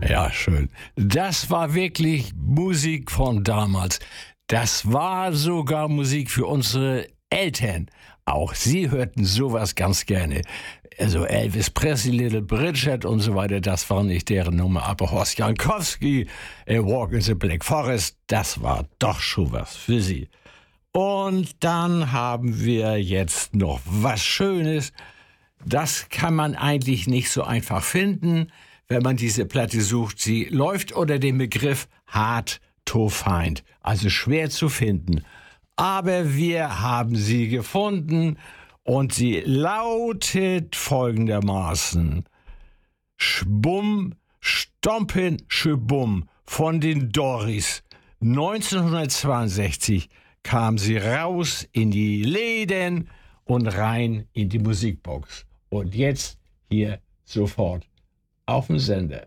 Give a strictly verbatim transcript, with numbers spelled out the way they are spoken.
Ja, schön. Das war wirklich Musik von damals. Das war sogar Musik für unsere Eltern. Auch sie hörten sowas ganz gerne. Also Elvis Presley, Little Bridget und so weiter, das war nicht deren Nummer. Aber Horst Jankowski, A Walk in the Black Forest, das war doch schon was für sie. Und dann haben wir jetzt noch was Schönes. Das kann man eigentlich nicht so einfach finden, wenn man diese Platte sucht. Sie läuft unter dem Begriff Hard to Find, also schwer zu finden. Aber wir haben sie gefunden und sie lautet folgendermaßen: Schbumm, Stompen, Schbumm von den Doris. neunzehnhundertzweiundsechzig kam sie raus in die Läden und rein in die Musikbox. Und jetzt hier sofort auf dem Sender.